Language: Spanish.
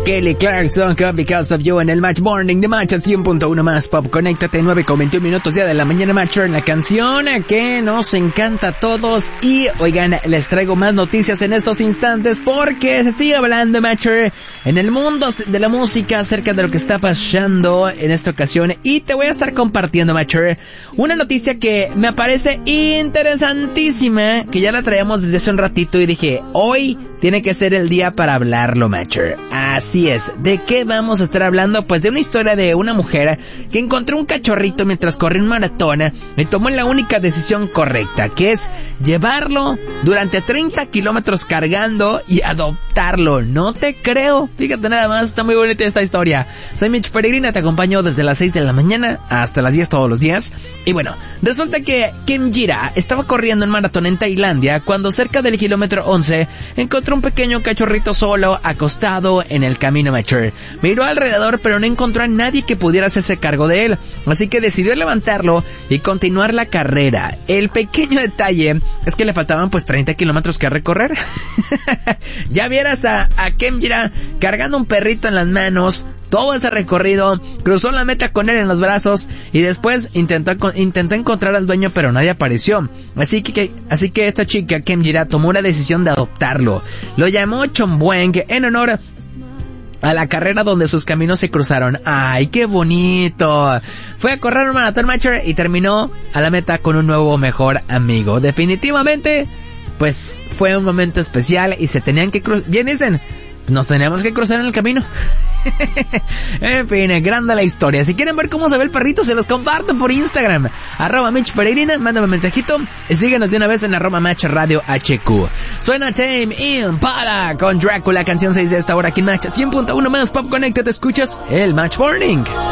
Kelly Clarkson con Because of You en el Match Morning de Match 100.1 más Pop. Conéctate 9:21 minutos ya de la mañana, Matcher, en la canción que nos encanta a todos. Y oigan, les traigo más noticias en estos instantes porque se sigue hablando, Matcher, en el mundo de la música acerca de lo que está pasando en esta ocasión. Y te voy a estar compartiendo, Matcher, una noticia que me parece interesantísima, que ya la traíamos desde hace un ratito y dije, hoy tiene que ser el día para hablarlo, Matcher. Así es. ¿De qué vamos a estar hablando? Pues de una historia de una mujer que encontró un cachorrito mientras corría un maratón y tomó la única decisión correcta, que es llevarlo durante 30 kilómetros cargando y adoptarlo. No te creo. Fíjate nada más, está muy bonita esta historia. Soy Mitch Peregrina, te acompaño desde las 6 de la mañana hasta las 10 todos los días. Y bueno, resulta que Kim Jira estaba corriendo un maratón en Tailandia cuando cerca del kilómetro 11 encontró un pequeño cachorrito solo acostado en el camino, Matcher. Miró alrededor pero no encontró a nadie que pudiera hacerse cargo de él, así que decidió levantarlo y continuar la carrera. El pequeño detalle es que le faltaban pues 30 kilómetros que recorrer. Ya vieras a Kim Jira cargando un perrito en las manos, todo ese recorrido, cruzó la meta con él en los brazos y después intentó encontrar al dueño pero nadie apareció. Así que esta chica, Kim Jira, tomó la decisión de adoptarlo. Lo llamó Chombueng en honor a la carrera donde sus caminos se cruzaron. ¡Ay, qué bonito! Fue a correr un maratón, Matcher, y terminó a la meta con un nuevo mejor amigo. Definitivamente, pues fue un momento especial y se tenían que cruzar. Bien dicen, nos teníamos que cruzar en el camino. En fin, grande la historia. Si quieren ver cómo se ve el perrito, se los comparto por Instagram, @Mitch Peregrina, mándame un mensajito y síguenos de una vez en @Match Radio HQ. Suena Tame Impala con Drácula, canción 6 de esta hora aquí en Match 100.1 más Pop Connected. Te escuchas el Match Morning.